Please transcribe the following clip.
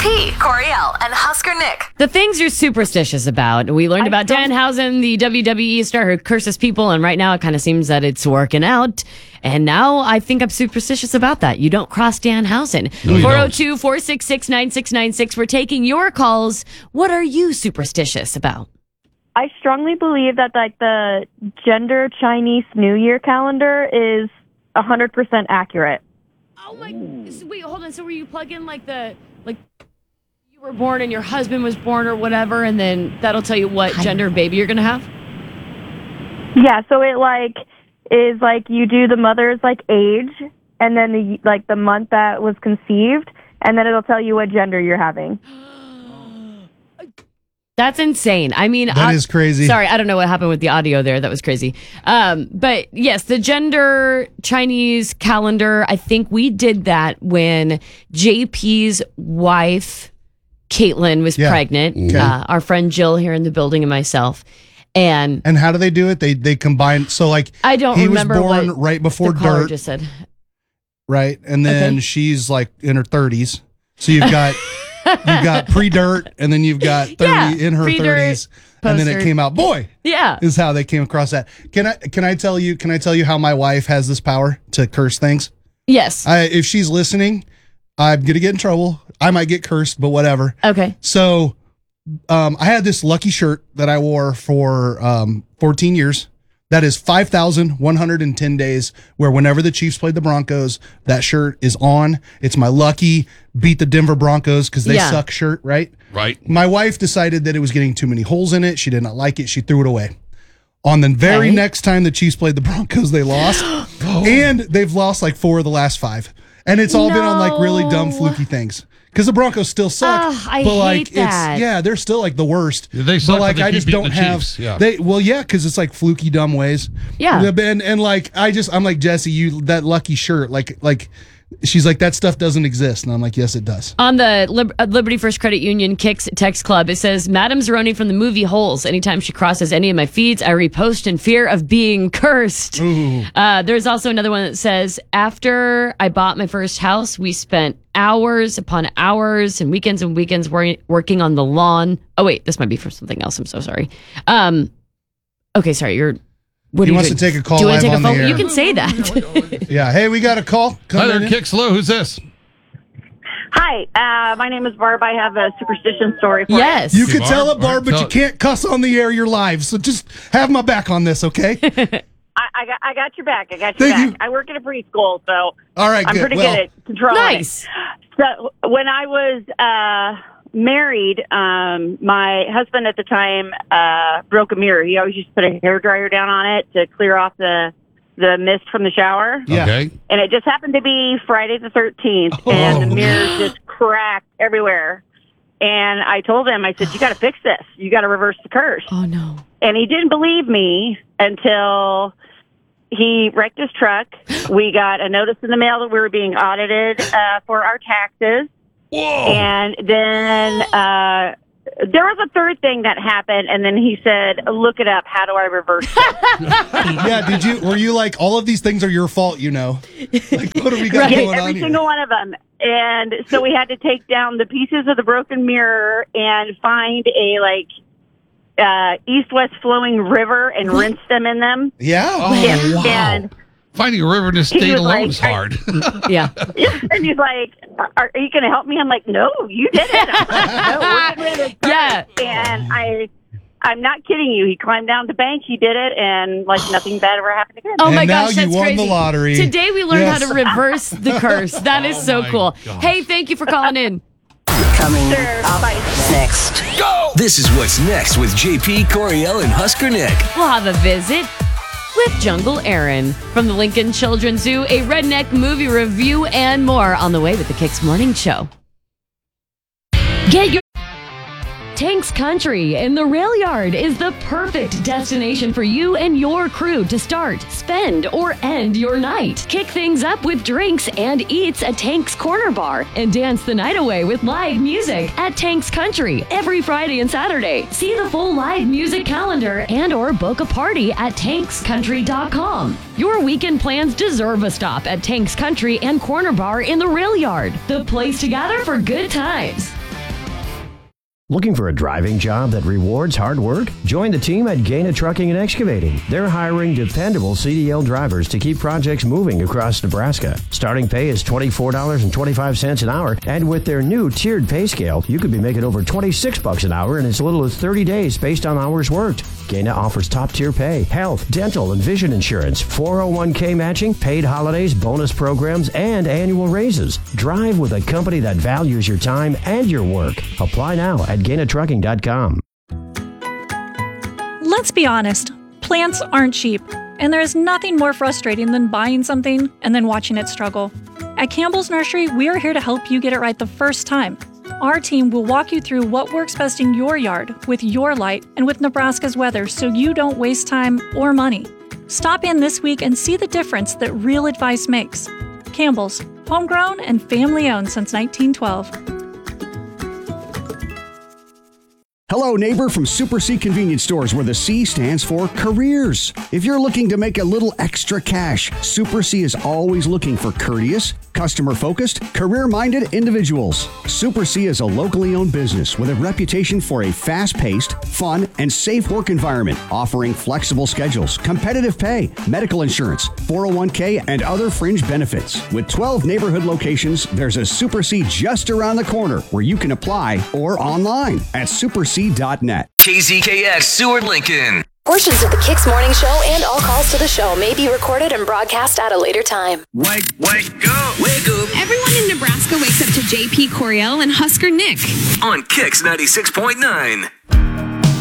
JP, Coriel, and Husker Nick. The things you're superstitious about. We learned about Danhausen, the WWE star who curses people, and right now it kind of seems that it's working out. And now I think I'm superstitious about that. You don't cross Danhausen. 402-466-9696. We're taking your calls. What are you superstitious about? I strongly believe that the gender Chinese New Year calendar is 100% accurate. Oh my! So wait, hold on. So were you plug in like you were born and your husband was born or whatever, and then that'll tell you what gender baby you're gonna have? Yeah, so it is you do the mother's age and then the month that was conceived, and then it'll tell you what gender you're having. That's insane. I mean, that is crazy. Sorry, I don't know what happened with the audio there. That was crazy. But yes, the gender Chinese calendar, I think we did that when JP's wife, Caitlin, was pregnant. Okay. Our friend Jill here in the building and myself. And how do they do it? They combine. So I don't remember he was born what right before the caller dirt. just said. Right. And then she's in her 30s. So you've got pre-dirt, and then you've got 30 in her 30s, and then it came out. Boy, is how they came across that. Can I tell you how my wife has this power to curse things? Yes. If she's listening, I'm gonna get in trouble. I might get cursed, but whatever. Okay. So, I had this lucky shirt that I wore for 14 years. That is 5,110 days where whenever the Chiefs played the Broncos, that shirt is on. It's my lucky beat the Denver Broncos because they suck shirt, right? Right. My wife decided that it was getting too many holes in it. She did not like it. She threw it away. On the very next time the Chiefs played the Broncos, they lost. And they've lost 4 of the last 5. And it's all been on really dumb, fluky things. Because the Broncos still suck. I hate that. They're still the worst. They suck, but they I keep just beating don't the have. Chiefs. Yeah. Because it's fluky, dumb ways. Yeah. And I'm like, Jesse, you that lucky shirt, she's like, that stuff doesn't exist, and I'm like, yes, it does. On the Liberty First Credit Union Kicks text club, it says, Madam Zeroni from the movie Holes. Anytime she crosses any of my feeds, I repost in fear of being cursed. There's also another one that says, after I bought my first house, we spent hours upon hours and weekends working on the lawn. Oh, wait, this might be for something else. I'm so sorry. Okay, sorry, He wants to take a call. Do you want live to take a on the phone? air. You can say that. Yeah. Hey, we got a call. Hi there, Kicks. Hello. Who's this? Hi, my name is Barb. I have a superstition story for you. Yes. You can Barb. tell it, Barb, All right, but you can't cuss on the air. You're live, so just have my back on this, okay? I got your back. Thank you. I work at a preschool, so All right, I'm good. pretty good at controlling Nice. it. So when I was married, my husband at the time broke a mirror. He always used to put a hairdryer down on it to clear off the mist from the shower. Yeah. Okay. And it just happened to be Friday the 13th, and the mirror just cracked everywhere. And I told him, I said, you got to fix this. You got to reverse the curse. Oh, no. And he didn't believe me until he wrecked his truck. We got a notice in the mail that we were being audited for our taxes. Whoa. And then there was a third thing that happened, and then he said, look it up. How do I reverse this? Yeah, were you like, all of these things are your fault, Like, what do we got Yes, going on every here? single one of them. And so we had to take down the pieces of the broken mirror and find a east-west flowing river and rinse them in them. Yeah? Oh, wow. And Finding a river in a state alone is hard. Yeah. and he's like, are you going to help me? I'm like, no, you did it. I'm like, no, we're getting rid of this. Yeah. And I'm not kidding you. He climbed down the bank. He did it, and nothing bad ever happened again. Oh And my now gosh, you that's won crazy. the lottery. Today we learned Yes. how to reverse the curse. That is so my cool. gosh. Hey, thank you for calling in. Coming Sure, bye. next. This is what's next with JP, Coriel, and Husker Nick. We'll have a visit with Jungle Aaron from the Lincoln Children's Zoo, a redneck movie review, and more on the way with the Kicks Morning Show. Get your Tanks Country in the Rail Yard is the perfect destination for you and your crew to start, spend, or end your night. Kick things up with drinks and eats at Tanks Corner Bar and dance the night away with live music at Tanks Country every Friday and Saturday. See the full live music calendar and or book a party at tankscountry.com. Your weekend plans deserve a stop at Tanks Country and Corner Bar in the Rail Yard, the place to gather for good times. Looking for a driving job that rewards hard work? Join the team at Gaina Trucking and Excavating. They're hiring dependable CDL drivers to keep projects moving across Nebraska. Starting pay is $24.25 an hour, and with their new tiered pay scale, you could be making over $26 an hour in as little as 30 days based on hours worked. Gaina offers top-tier pay, health, dental, and vision insurance, 401k matching, paid holidays, bonus programs, and annual raises. Drive with a company that values your time and your work. Apply now at GainaTrucking.com. Let's be honest, plants aren't cheap, and there is nothing more frustrating than buying something and then watching it struggle. At Campbell's Nursery, we are here to help you get it right the first time. Our team will walk you through what works best in your yard, with your light, and with Nebraska's weather so you don't waste time or money. Stop in this week and see the difference that real advice makes. Campbell's, homegrown and family-owned since 1912. Hello, neighbor from Super C Convenience Stores, where the C stands for careers. If you're looking to make a little extra cash, Super C is always looking for courteous, customer-focused, career-minded individuals. Super C is a locally owned business with a reputation for a fast-paced, fun, and safe work environment, offering flexible schedules, competitive pay, medical insurance, 401k, and other fringe benefits. With 12 neighborhood locations, there's a Super C just around the corner where you can apply or online at superc.net. KZKX Seward Lincoln. Portions of the Kicks Morning Show and all calls to the show may be recorded and broadcast at a later time. Wake up. Wake up. Everyone in Nebraska wakes up to JP Coriel and Husker Nick. On Kicks 96.9.